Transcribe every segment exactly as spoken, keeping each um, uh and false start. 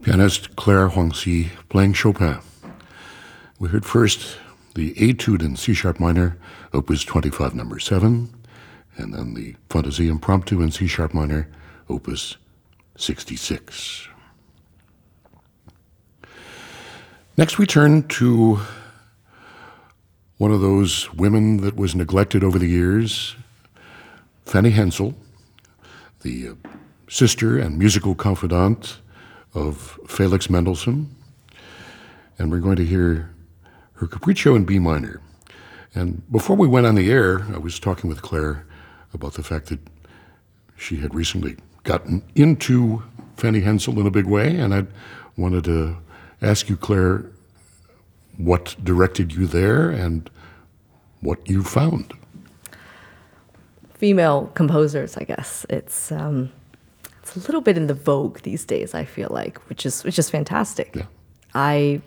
Pianist Claire Huangxi playing Chopin. We heard first the Etude in C-sharp minor, Opus twenty-five, number seven, and then the Fantasie Impromptu in C-sharp minor, Opus sixty-six. Next we turn to one of those women that was neglected over the years, Fanny Hensel, the uh, sister and musical confidant of Felix Mendelssohn. And we're going to hear her Capriccio in B minor. And before we went on the air, I was talking with Claire about the fact that she had recently gotten into Fanny Hensel in a big way, and I wanted to ask you, Claire, what directed you there and what you found. Female composers, I guess. It's um, it's a little bit in the vogue these days, I feel like, which is which is fantastic. Yeah. I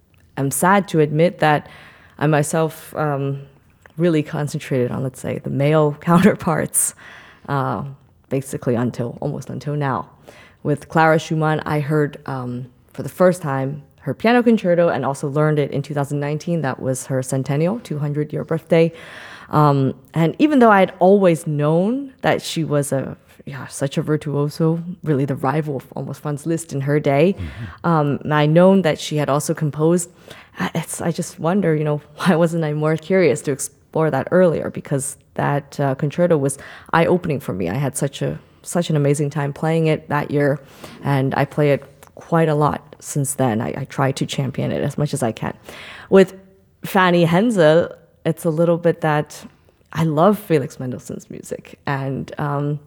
am sad to admit that I myself um, really concentrated on, let's say, the male counterparts, uh, basically until almost until now. With Clara Schumann, I heard um, for the first time her piano concerto, and also learned it in two thousand nineteen. That was her centennial, two hundred year birthday. Um, and even though I had always known that she was a yeah such a virtuoso, really the rival of almost Franz Liszt in her day, mm-hmm. um, and I known that she had also composed. It's, I just wonder, you know, why wasn't I more curious to explore that earlier? Because that uh, concerto was eye-opening for me. I had such a such an amazing time playing it that year, and I play it quite a lot since then. I, I try to champion it as much as I can. With Fanny Hensel, it's a little bit that I love Felix Mendelssohn's music, and um,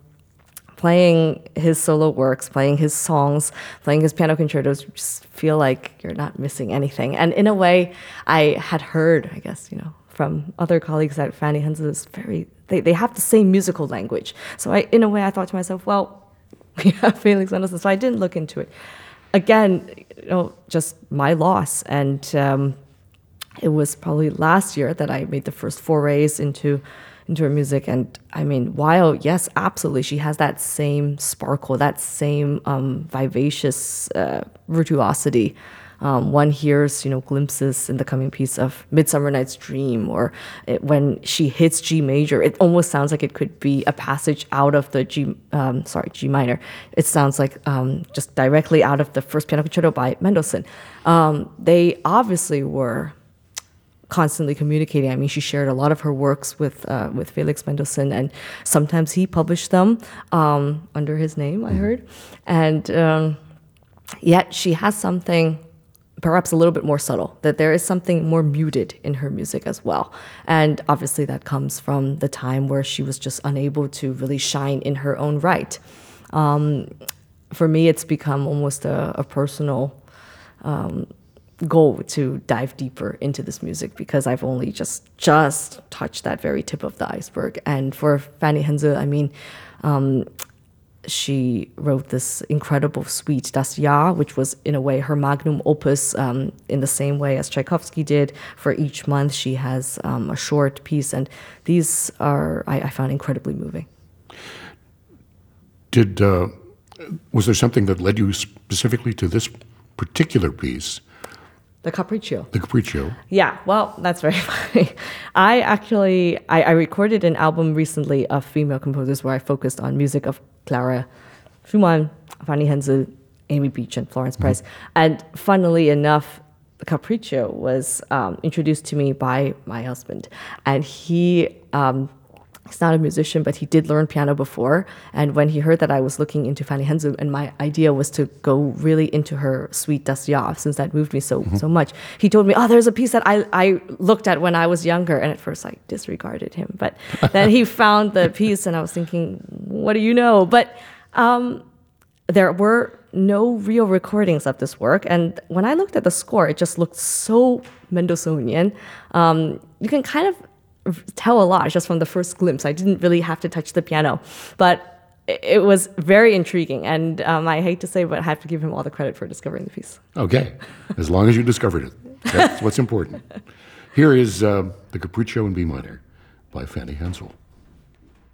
playing his solo works, playing his songs, playing his piano concertos, you just feel like you're not missing anything. And in a way, I had heard, I guess, you know, from other colleagues that Fanny Hensel is very, they, they have the same musical language. So I, in a way, I thought to myself, well, we have Felix Mendelssohn, so I didn't look into it. Again, you know, just my loss. And um, it was probably last year that I made the first forays into into her music. And I mean, while, yes, absolutely, she has that same sparkle, that same um, vivacious uh, virtuosity. Um, one hears, you know, glimpses in the coming piece of Midsummer Night's Dream, or it, when she hits G major, it almost sounds like it could be a passage out of the G, um, sorry, G minor. It sounds like um, just directly out of the first piano concerto by Mendelssohn. Um, they obviously were constantly communicating. I mean, she shared a lot of her works with uh, with Felix Mendelssohn, and sometimes he published them um, under his name, I heard. And um, yet she has something perhaps a little bit more subtle, that there is something more muted in her music as well. And obviously that comes from the time where she was just unable to really shine in her own right. Um, for me, it's become almost a, a personal um, goal to dive deeper into this music, because I've only just just touched that very tip of the iceberg. And for Fanny Hensel, I mean, um, she wrote this incredible suite, Das Jahr, which was in a way her magnum opus, um, in the same way as Tchaikovsky did. For each month, she has um, a short piece, and these are, I, I found, incredibly moving. Did uh, was there something that led you specifically to this particular piece? The Capriccio. The Capriccio. Yeah, well, that's very funny. I actually, I, I recorded an album recently of female composers where I focused on music of Clara Schumann, Fanny Hensel, Amy Beach, and Florence Price. Mm-hmm. And funnily enough, the Capriccio was um, introduced to me by my husband. And he... Um, He's not a musician, but he did learn piano before. And when he heard that I was looking into Fanny Hensel, and my idea was to go really into her suite Das Jahr, since that moved me so mm-hmm. so much, he told me, oh, there's a piece that I, I looked at when I was younger. And at first I disregarded him. But then he found the piece, and I was thinking, what do you know? But um, there were no real recordings of this work. And when I looked at the score, it just looked so Mendelssohnian. Um, you can kind of tell a lot just from the first glimpse. I didn't really have to touch the piano, but it was very intriguing. And um, I hate to say, but I have to give him all the credit for discovering the piece. Okay, as long as you discovered it. That's what's important. Here is uh, the Capriccio in B minor by Fanny Hensel.